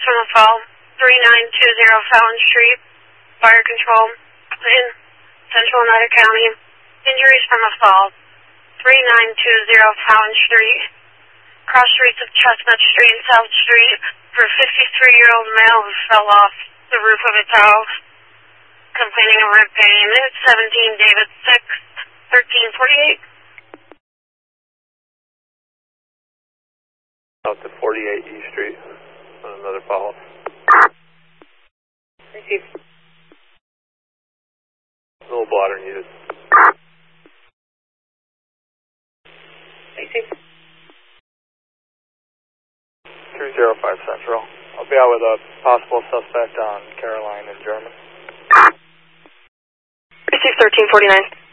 from the fall. 3920 Fallon Street. Fire control in Central Oneida County. Injuries from a fall. 3920 Fallon Street. Cross streets of Chestnut Street and South Street for a 53-year-old male who fell off the roof of his house, complaining of rib pain. It's 17 David 6, 1348. Out to 48 East Street on another follow. Receive. A little blotter needed. Receive. 305 Central. I'll be out with a possible suspect on Caroline and German. Receive 1349.